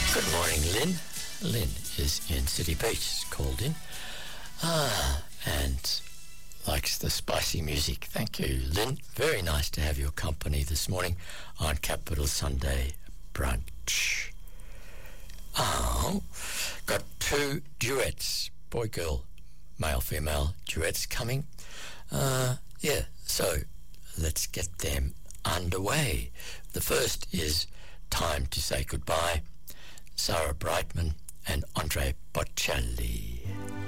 Good morning, Lynn. Lynn is in City Beach, called in. And likes the spicy music. Thank you, Lynn. Very nice to have your company this morning on Capital Sunday Brunch. Oh, got 2 duets, boy-girl, male-female duets coming. So let's get them underway. The first is Time to Say Goodbye, Sarah Brightman and Andre Bocelli.